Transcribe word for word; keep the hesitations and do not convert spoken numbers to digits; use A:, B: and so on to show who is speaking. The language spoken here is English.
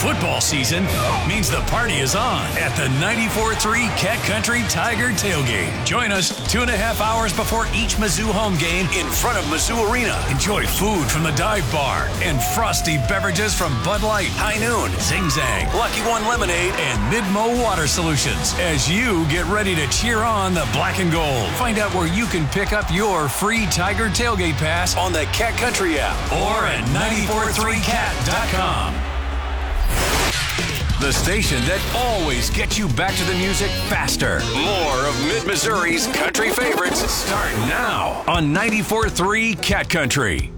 A: Football season means the party is on at the ninety-four point three Cat Country Tiger Tailgate. Join us two and a half hours before each Mizzou home game in front of Mizzou Arena. Enjoy food from the dive bar and frosty beverages from Bud Light, High Noon, Zing Zang, Lucky One Lemonade, and Midmo Water Solutions as you get ready to cheer on the black and gold. Find out where you can pick up your free Tiger Tailgate Pass on the Cat Country app or at ninety-four point three cat dot com. The station that always gets you back to the music faster. More of Mid-Missouri's country favorites start now on ninety-four point three Cat Country.